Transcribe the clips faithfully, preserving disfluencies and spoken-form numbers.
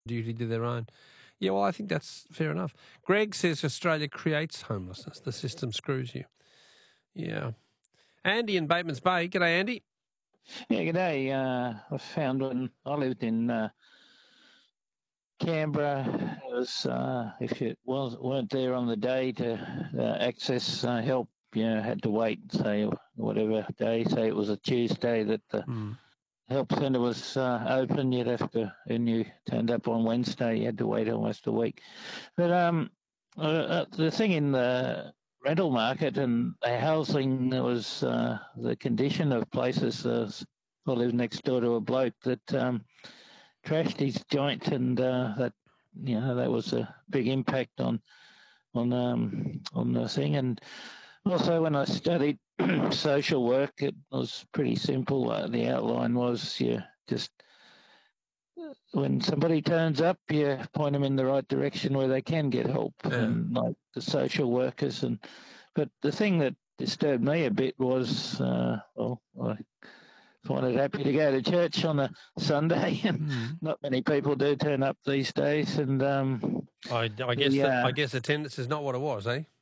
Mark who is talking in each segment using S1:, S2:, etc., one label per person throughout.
S1: duty to their own. Yeah, well, I think that's fair enough. Greg says Australia creates homelessness. The system screws you. Yeah. Andy in Bateman's Bay. G'day, Andy.
S2: Yeah, g'day. Uh, I found when I lived in uh, Canberra, it was uh, if you was, weren't there on the day to uh, access uh, help, you know, had to wait, say, whatever day, say it was a Tuesday that the
S1: Mm.
S2: help centre was uh, open, you'd have to, and you turned up on Wednesday, you had to wait almost a week. But um, uh, uh, the thing in the rental market and the housing, there was uh, the condition of places. Uh, I live next door to a bloke that um, trashed his joint, and uh, that you know that was a big impact on on um, on the thing. And also, when I studied social work, it was pretty simple. Uh, the outline was you just when somebody turns up, you point them in the right direction where they can get help,
S1: Yeah.
S2: and like the social workers. And but the thing that disturbed me a bit was, uh, well, I find it happy to go to church on a Sunday, and
S1: Mm.
S2: not many people do turn up these days. And um,
S1: I, I guess
S2: the,
S1: that,
S2: uh,
S1: I guess attendance is not what it was, eh?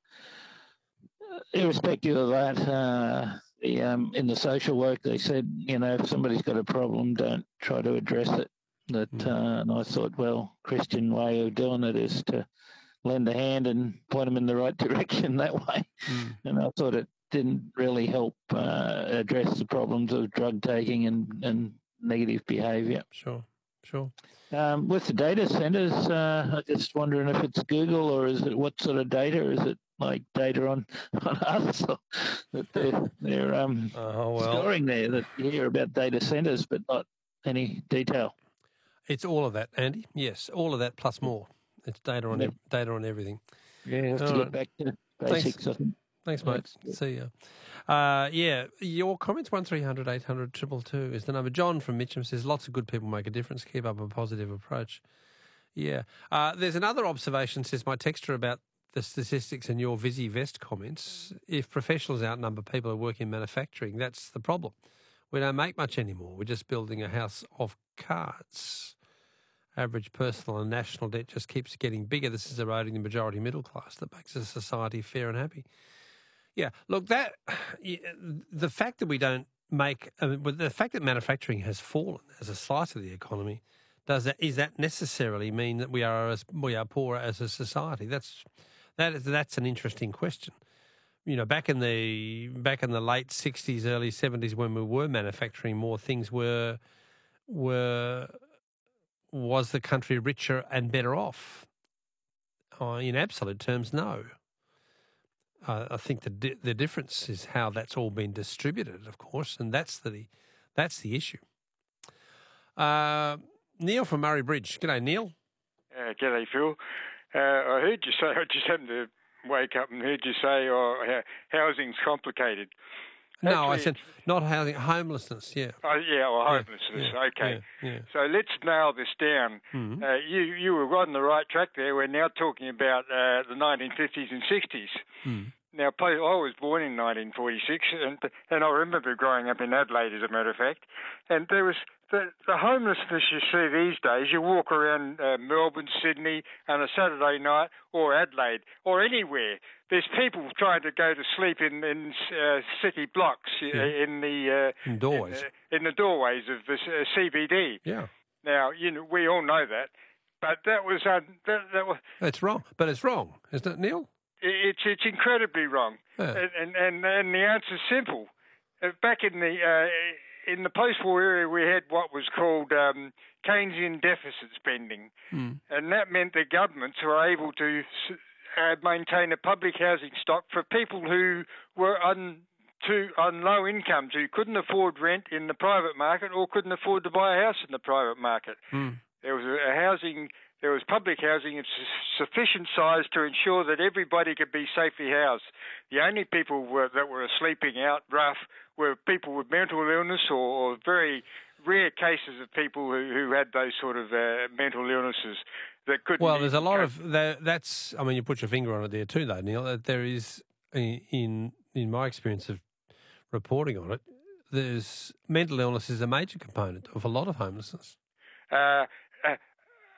S2: irrespective of that, uh, the, um, in the social work, they said, you know, if somebody's got a problem, don't try to address it. That,
S1: Mm.
S2: uh, and I thought, well, Christian way of doing it is to lend a hand and point them in the right direction that way.
S1: Mm.
S2: And I thought it didn't really help uh, address the problems of drug taking and, and negative behaviour.
S1: Sure, sure.
S2: Um, with the data centres, uh, I'm just wondering if it's Google or is it what sort of data? Is it like data on, on us that they're, they're um,
S1: Oh, well.
S2: storing there, that you hear about data centres but not any detail?
S1: It's all of that, Andy. Yes, all of that plus more. It's data on
S2: Yeah.
S1: ev- data on everything.
S2: Yeah, have to
S1: All
S2: get
S1: right.
S2: back to
S1: Thanks.
S2: basics, I think.
S1: Thanks, mate.
S2: Thanks.
S1: See ya. Uh, yeah, your comments, one three hundred eight hundred two two two is the number. John from Mitcham says, lots of good people make a difference. Keep up a positive approach. Yeah. Uh, there's another observation, says my texter, about the statistics and your Visi Vest comments. If professionals outnumber people who work in manufacturing, that's the problem. We don't make much anymore. We're just building a house of cards. Average personal and national debt just keeps getting bigger. This is eroding the majority middle class that makes a society fair and happy. Yeah, look, that the fact that we don't make, I mean, the fact that manufacturing has fallen as a slice of the economy, does that is that necessarily mean that we are as we are poorer as a society? That's that is that's an interesting question. You know, back in the back in the late sixties, early seventies, when we were manufacturing more, things were were was the country richer and better off? Uh, in absolute terms, no. Uh, I think the di- the difference is how that's all been distributed, of course, and that's the that's the issue. Uh, Neil from Murray Bridge. G'day, Neil.
S3: Uh, g'day, Phil. Uh, I heard you say, I just happened to wake up and heard you say, oh, housing's complicated.
S1: No,
S3: Actually,
S1: I said not housing, homelessness, yeah.
S3: Oh, yeah, or
S1: Yeah,
S3: homelessness,
S1: yeah,
S3: okay.
S1: yeah, yeah.
S3: So let's nail this down.
S1: Mhm.
S3: Uh, you you were on the right track there. We're now talking about uh, the nineteen fifties and sixties.
S1: Mm.
S3: Now, I was born in nineteen forty-six, and and I remember growing up in Adelaide, as a matter of fact, and there was the, the homelessness you see these days. You walk around uh, Melbourne, Sydney on a Saturday night, or Adelaide, or anywhere. There's people trying to go to sleep in in uh, city blocks,
S1: Yeah.
S3: in the uh,
S1: In doorways.
S3: in, uh, in the doorways of the uh, C B D.
S1: Yeah.
S3: Now, you know, we all know that, but that was uh, that, that was.
S1: It's wrong, but it's wrong, isn't it, Neil?
S3: It's it's incredibly wrong,
S1: Yeah.
S3: and, and and the answer's simple. Uh, Back in the uh, in the post-war era, we had what was called um, Keynesian deficit spending,
S1: Mm.
S3: and that meant the governments were able to s- uh, maintain a public housing stock for people who were on to on low incomes, who couldn't afford rent in the private market or couldn't afford to buy a house in the private market.
S1: Mm.
S3: There was a housing. There was public housing of su- sufficient size to ensure that everybody could be safely housed. The only people were, that were sleeping out rough were people with mental illness or, or very rare cases of people who, who had those sort of uh, mental illnesses that couldn't.
S1: Well, there's a
S3: even
S1: lot
S3: cope.
S1: of that, that's. I mean, you put your finger on it there too, though, Neil. That there is, in in my experience of reporting on it, there's mental illness is a major component of a lot of homelessness.
S3: Uh,